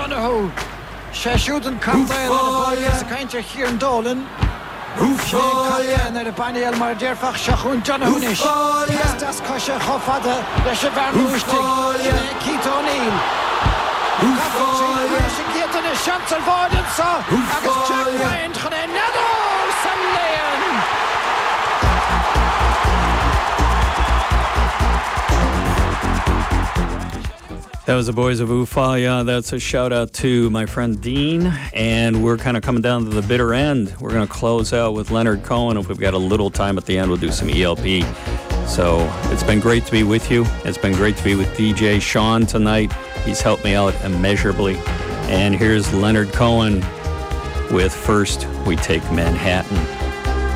Donoghue. Sheshuden Campbell on the ball is a kind of here and Dolan. Rúfáile ar a bainil mar dearfach seachún Donoghue-ish. Estas cosise chofada leis a bharnúiste Keith O'Neill. Sin géan is seansar bháidan sa agus Jack Ryan chun é nadó san léan. That was the boys of Ufaya. That's a shout out to my friend Dean. And we're kind of coming down to the bitter end. We're going to close out with Leonard Cohen. If we've got a little time at the end, we'll do some ELP. So it's been great to be with you. It's been great to be with DJ Sean tonight. He's helped me out immeasurably. And here's Leonard Cohen with First We Take Manhattan.